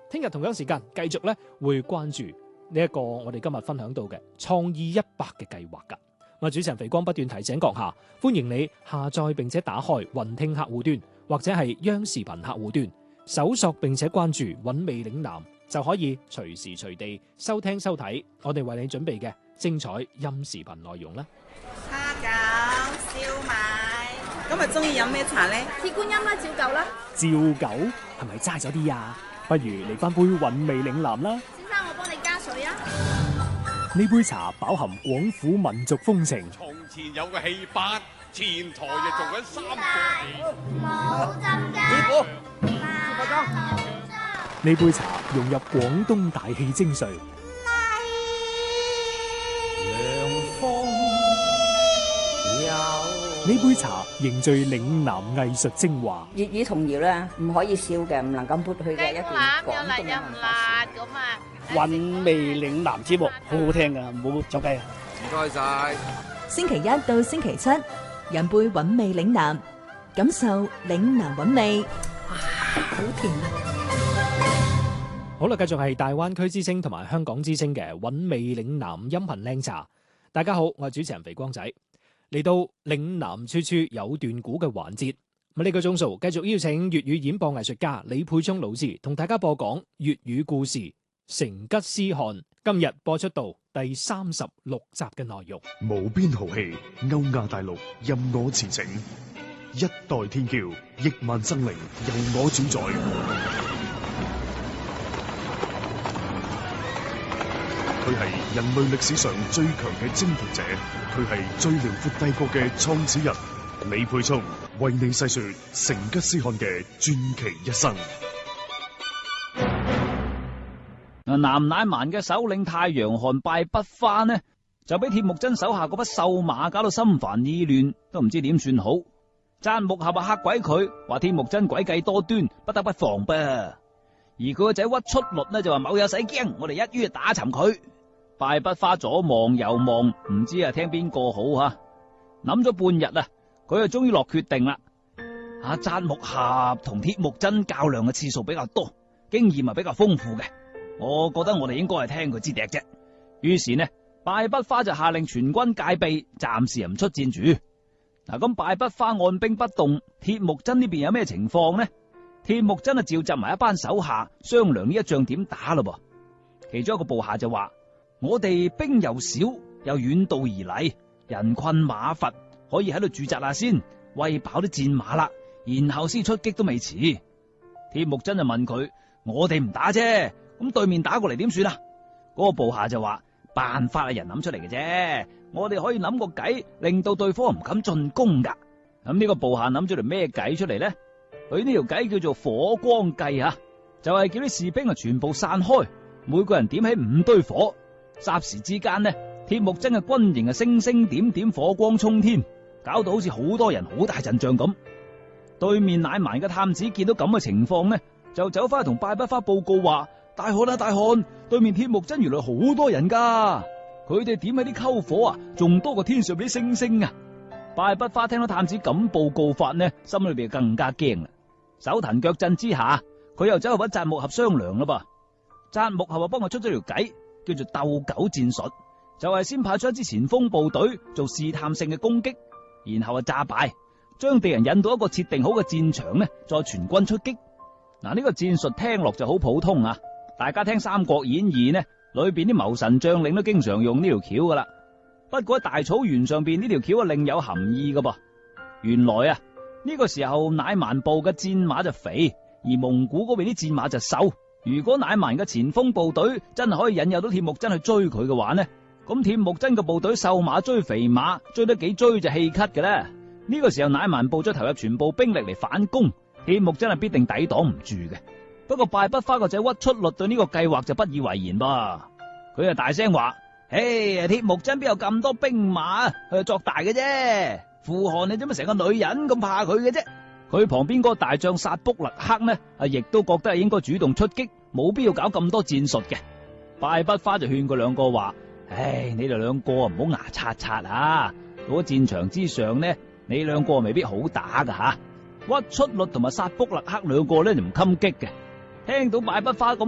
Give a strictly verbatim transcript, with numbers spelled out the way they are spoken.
聽日同樣時間繼續咧會關注呢一個我哋今日分享到嘅創意一百嘅計劃㗎。咁主持人肥光不斷提醒閣下，歡迎你下載並且打開雲聽客戶端或者係央視頻客戶端，搜索並且關注韻味嶺南，就可以隨時隨地收聽收睇我哋為你準備嘅精彩音視頻內容啦。 蝦餃、燒賣，今日中意飲咩茶呢？ 鐵觀音啦，照舊啦。 照舊係咪齋咗啲啊？不如嚟翻杯韻味嶺南啦。 先生，我幫你加水啊。 呢杯茶飽含廣府民族風情。 從前有個戲班，前台就做緊三個戲。 冇浸雞。 師傅， 快裝。 呢杯茶融入廣東大戲精髓。呢杯茶凝聚嶺南藝術精華。 粵語童謠咧，唔可以笑嘅，唔能夠抹去嘅一段廣東嘅文化。 咁啊！ 韻味嶺南節目好好聽噶，唔好走雞啊！ 唔該晒。 星期一到星期七，飲杯韻味嶺南，感受嶺南韻味。哇，好甜啊！ 好啦，繼續係大灣區之聲同埋香港之聲嘅韻味嶺南音頻靚茶。大家好，我係主持人肥光仔。嚟到嶺南處處有段古嘅環節，咁呢個鐘數繼續邀請粵語演播藝術家李沛聰老師同大家播講粵語故事《成吉思汗》。今日播出到第三十六集嘅內容。 無邊豪氣，歐亞大陸任我馳騁，一代天驕，億萬生靈由我主宰。佢係人類歷史上最強嘅征服者，佢係最遼闊帝國嘅創始人。李沛聰為你細說成吉思汗嘅傳奇一生。 南乃蠻嘅首領太陽汗拜不花呢，就俾鐵木真手下嗰匹瘦馬搞到心煩意亂，都唔知點算好。贊木合啊嚇鬼佢，話鐵木真詭計多端，不得不防噃。而佢個仔屈出律呢就話冇有使驚，我哋一於打沉佢。拜不花左望右望，唔知啊聽邊個好吓。諗咗半日啊，佢就終於落決定啦。啊，贊木合同鐵木真較量嘅次數比較多，經驗啊比較豐富嘅，我覺得我哋應該係聽佢支笛啫。於是呢，拜不花就下令全軍戒備，暫時唔出戰住。嗱，咁拜不花按兵不動，鐵木真呢邊有咩情況呢？鐵木真啊召集埋一班手下商量呢一仗點打咯噃。其中一個部下就話：我哋兵又少，又遠道而嚟，人困馬乏，可以喺度駐紮下先，餵飽啲戰馬啦，然後先出擊都未遲。鐵木真就問佢：我哋唔打啫，咁對面打過嚟點算啊？嗰個部下就話：辦法係人諗出嚟嘅啫，我哋可以諗個計，令到對方唔敢進攻噶。咁呢個部下諗咗條咩計出嚟咧？佢呢條計叫做火光計啊，就係叫啲士兵啊全部散開，每個人點起五堆火，霎時之間呢，鐵木真嘅軍營啊星星點點火光衝天，搞到好似好多人好大陣仗咁。對面乃蠻嘅探子見到咁嘅情況呢，就走翻去同拜不花報告話：大汗啊大汗，對面鐵木真原來好多人噶，佢哋點起啲篝火啊，仲多過天上邊啲星星啊！拜不花聽到探子咁報告法呢，心裏邊更加驚啦。手騰腳震之下，佢又走去搵贊木合商量啦噃。贊木合啊幫佢出咗條計，叫做鬥狗戰術，就係、是、先派出一支前鋒部隊做試探性嘅攻擊，然後啊詐敗，將敵人引到一個設定好嘅戰場呢，再全軍出擊。嗱，呢個戰術聽落就好普通啊，大家聽《三國演義》呢，裏邊啲謀臣將領都經常用呢條橋噶啦。不過喺大草原上邊呢條橋啊另有含義噶噃。原來啊呢、這個時候乃蠻部嘅戰馬就肥，而蒙古嗰邊啲戰馬就瘦。如果乃蠻嘅前鋒部隊真係可以引誘到鐵木真去追佢嘅話呢，咁鐵木真嘅部隊瘦馬追肥馬，追得幾追就氣咳嘅啦。呢、這個時候乃蠻部再投入全部兵力嚟反攻，鐵木真係必定抵擋唔住嘅。不過拜不花個仔屈出律對呢個計劃就不以為然噃，佢就大聲話：嘿，鐵木真邊有咁多兵馬，佢係作大嘅啫。傅汗你做乜成個女人咁怕佢嘅啫？佢旁邊嗰個大將薩卜勒克呢，啊，亦都覺得係應該主動出擊，冇必要搞咁多戰術嘅。拜不花就勸佢兩個話：唉，你哋兩個唔好牙擦擦啊！到咗戰場之上呢，你兩個未必好打噶吓。屈出律同埋薩卜勒克兩個呢就唔襟激嘅，聽到拜不花咁